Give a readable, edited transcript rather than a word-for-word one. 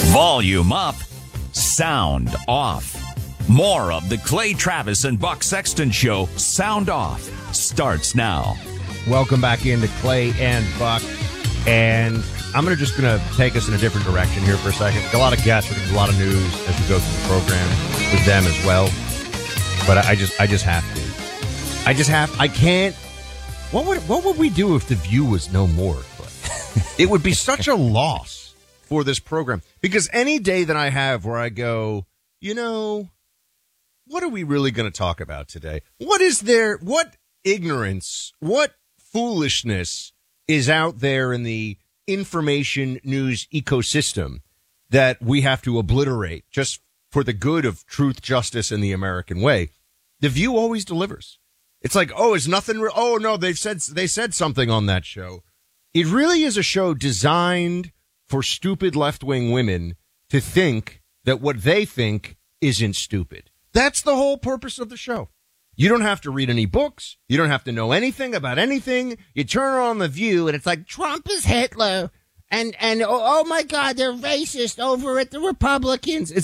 Volume up, sound off. More of the Clay Travis and Buck Sexton Show, Sound Off, starts now. Welcome back into Clay and Buck. And I'm just going to take us in a different direction here for a second. Got a lot of guests, a lot of news as we go through the program with them as well. But I just have to. I can't. What would we do if The View was no more, Clay? It would be such a loss for this program. Because any day that I have where I go, what are we really going to talk about today? What ignorance, what foolishness is out there in the information news ecosystem that we have to obliterate just for the good of truth, justice, and the American way? The View always delivers. It's like, is nothing? Oh no, they said something on that show. It really is a show designed for stupid left-wing women to think that what they think isn't stupid. That's the whole purpose of the show. You don't have to read any books. You don't have to know anything about anything. You turn on The View, and it's like, Trump is Hitler. And oh my God, they're racist over at the Republicans.